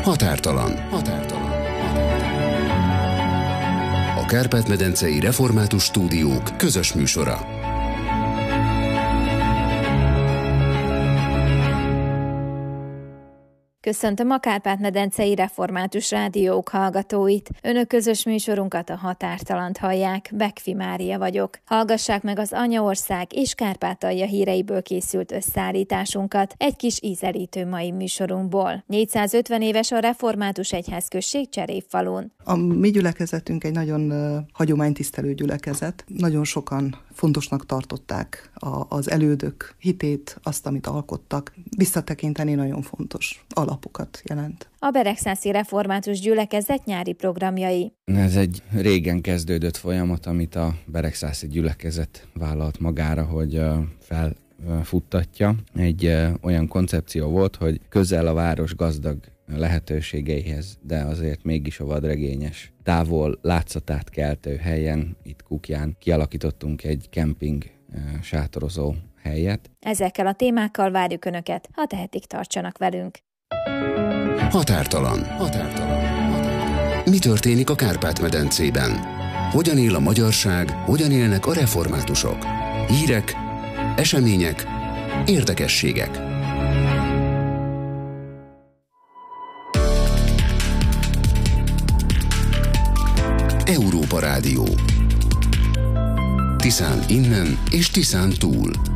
Határtalan. A Kárpát-medencei Református Stúdiók közös műsora. Köszöntöm a Kárpát-medencei Református Rádiók hallgatóit. Önök közös műsorunkat, a Határtalant hallják. Bekfi Mária vagyok. Hallgassák meg az Anyaország és Kárpátalja híreiből készült összeállításunkat egy kis ízelítő mai műsorunkból. 450 éves a Református Egyházközség Cserépfalun. A mi gyülekezetünk egy nagyon hagyománytisztelő gyülekezet. Nagyon sokan fontosnak tartották az elődök hitét, azt, amit alkottak. Visszatekinteni nagyon fontos alapokat jelent. A Beregszászi Református Gyülekezet nyári programjai. Ez egy régen kezdődött folyamat, amit a Beregszászi Gyülekezet vállalt magára, hogy felfuttatja. Egy olyan koncepció volt, hogy közel a város gazdag lehetőségeihez, de azért mégis a vadregényes, távol látszatát keltő helyen, itt Kukján kialakítottunk egy kemping sátorozó helyet. Ezekkel a témákkal várjuk Önöket, ha tehetik, tartsanak velünk. Határtalan. Mi történik a Kárpát-medencében? Hogyan él a magyarság, hogyan élnek a reformátusok? Hírek, események, érdekességek. Európa Rádió. Tiszán innen és Tiszán túl.